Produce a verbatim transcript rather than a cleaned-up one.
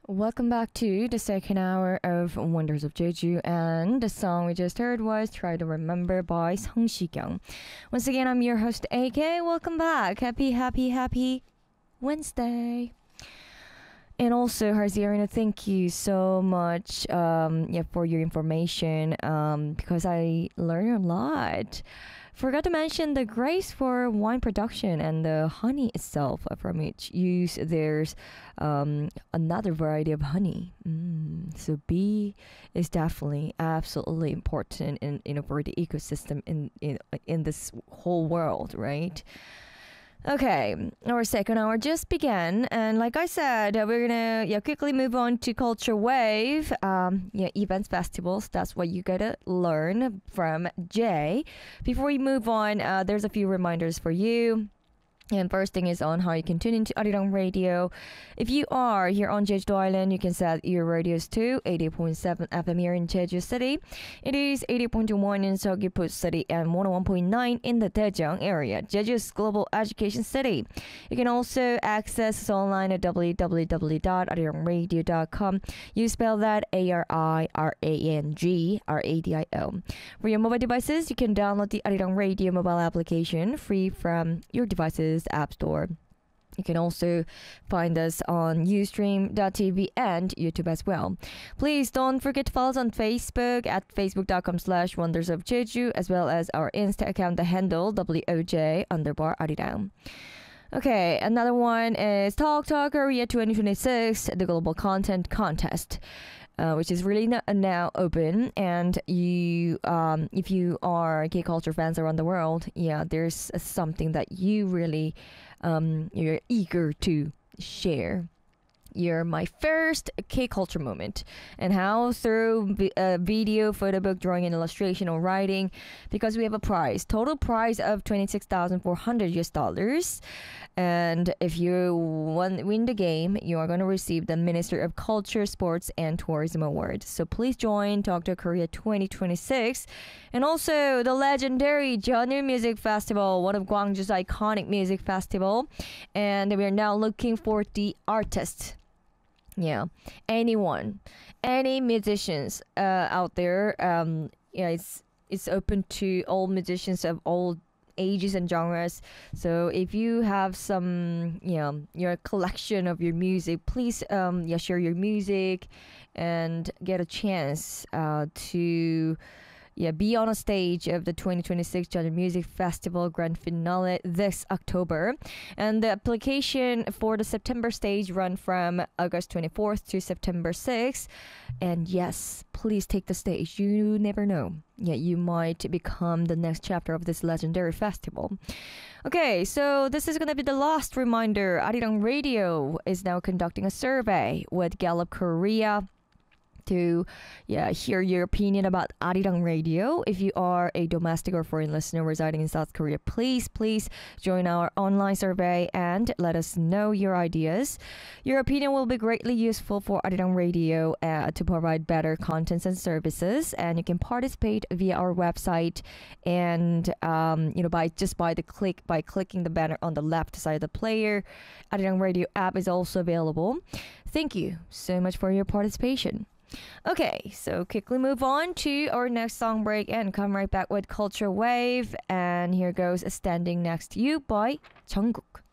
Welcome back to the second hour of Wonders of Jeju, and the song we just heard was Try to Remember by Song Shikyung. Once again, I'm your host A K. Welcome back. Happy, happy, happy Wednesday. And also, Harziarina, thank you so much um, yeah, for your information um, because I learned a lot. Forgot to mention the grapes for wine production and the honey itself from each use. There's um, another variety of honey. Mm. So bee is definitely absolutely important in, you know, for the ecosystem in, in in this whole world, right? Okay, our second hour just began, and like I said, uh, we're gonna yeah quickly move on to Culture Wave, um, yeah events, festivals. That's what you gotta learn from Jay. Before we move on, uh, there's a few reminders for you. And first thing is on how you can tune into Arirang Radio. If you are here on Jeju Island, you can set your radios to eighty point seven F M here in Jeju City. It is eighty point one in Seogwipo City and one oh one point nine in the Daejeong area, Jeju's global education city. You can also access us online at w w w dot arirang radio dot com. You spell that A R I R A N G R A D I O. For your mobile devices, you can download the Arirang Radio mobile application free from your devices App Store. You can also find us on ustream dot t v and YouTube as well. Please don't forget to follow us on Facebook at facebook dot com slash wonders of Jeju, as well as our Insta account, the handle W O J underbar Arirang. Okay, another one is Talk Talk Korea twenty twenty-six, the global content contest. Uh, which is really no- now open, and you, um, if you are K culture fans around the world, yeah, there's uh, something that you really, um, you're eager to share. You're my first K culture moment, and how through vi- uh, video, photo book, drawing, and illustration or writing, because we have a prize, total prize of twenty six thousand four hundred U S dollars. And if you won, win the game, you are going to receive the Minister of Culture, Sports, and Tourism Award. So please join Talk to Korea twenty twenty-six. And also the legendary Jeonnil Music Festival, one of Gwangju's iconic music festival. And we are now looking for the artists. Yeah, anyone, any musicians uh, out there. Um, yeah, it's it's open to all musicians of all ages and genres. So if you have some, you know, your collection of your music, please um yeah share your music and get a chance uh to yeah be on a stage of the twenty twenty-six Jeonnil Music Festival grand finale this October. And the application for the September stage run from August twenty-fourth to September sixth. And yes, please take the stage. You never know. Yeah, you might become the next chapter of this legendary festival. Okay, so this is going to be the last reminder. Arirang Radio is now conducting a survey with Gallup Korea to yeah hear your opinion about Arirang Radio. If you are a domestic or foreign listener residing in South Korea, please please join our online survey and let us know your ideas. Your opinion will be greatly useful for Arirang Radio uh, to provide better contents and services. And you can participate via our website, and um, you know by just by the click by clicking the banner on the left side of the player. Arirang Radio app is also available. Thank you so much for your participation. Okay, so quickly move on to our next song break and come right back with Culture Wave. And here goes Standing Next to You by Jungkook.